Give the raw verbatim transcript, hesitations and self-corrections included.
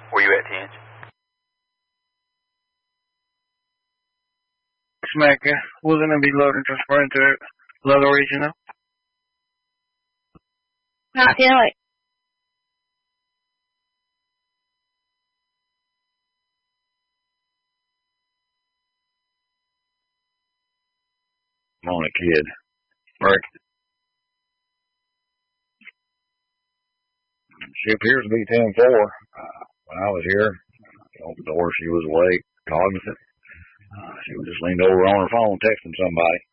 Where you at, Tinge? Smack, we're going to be loading transferring to Lolo Regional. Not really. Morning, kid. Right. She appears to be ten four. Uh, when I was here, I opened the door, she was awake, cognizant. Uh, she was just leaned over on her phone texting somebody.